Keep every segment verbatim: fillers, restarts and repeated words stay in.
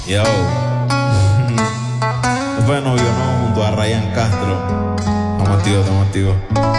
Yo. Fue novio, ¿no? Junto a Ryan Castro. Estamos activos, estamos activos.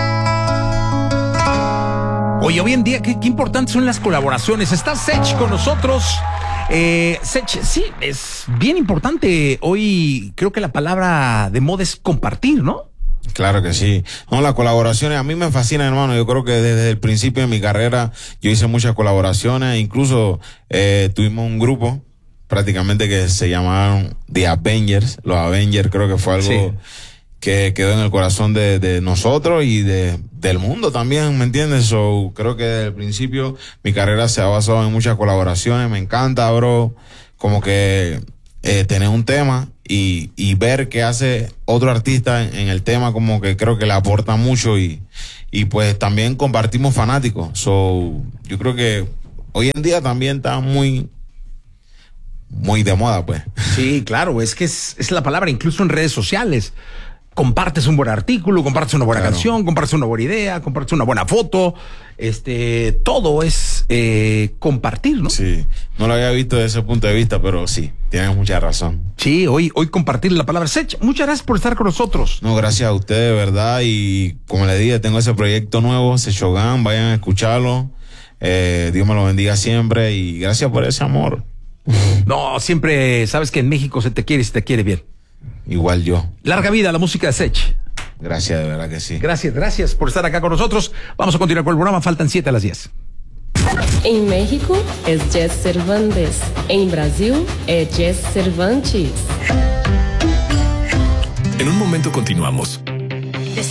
Oye, hoy en día, qué, qué importantes son las colaboraciones. Está Sech con nosotros. Eh, Sech, sí, es bien importante. Hoy creo que la palabra de moda es compartir, ¿no? Claro que sí. No, las colaboraciones a mí me fascinan, hermano. Yo creo que desde el principio de mi carrera yo hice muchas colaboraciones. Incluso eh, tuvimos un grupo prácticamente que se llamaban The Avengers. Los Avengers creo que fue algo sí. que quedó en el corazón de, de nosotros y de del mundo también, ¿me entiendes? So, creo que desde el principio mi carrera se ha basado en muchas colaboraciones. Me encanta, bro, como que eh, tener un tema y, y ver qué hace otro artista en, en el tema, como que creo que le aporta mucho y, y pues también compartimos fanáticos. So, yo creo que hoy en día también está muy muy de moda, pues. Sí, claro, es que es, es la palabra, incluso en redes sociales. Compartes un buen artículo, compartes una buena claro. canción, compartes una buena idea, compartes una buena foto. Este, todo es eh, compartir, ¿no? Sí, no lo había visto desde ese punto de vista, pero sí, tienes mucha razón. Sí, hoy, hoy compartir la palabra. Sech, muchas gracias por estar con nosotros. No, gracias a ustedes, de verdad, y como les dije, tengo ese proyecto nuevo, Sechogan, vayan a escucharlo. Eh, Dios me lo bendiga siempre y gracias por ese amor. No, siempre sabes que en México se te quiere y se te quiere bien. Igual yo. Larga vida a la música de Sech. Gracias, de verdad que sí. Gracias, gracias por estar acá con nosotros. Vamos a continuar con el programa, faltan siete a las diez. En México es Jess Cervantes. En Brasil es Jess Cervantes. En un momento continuamos.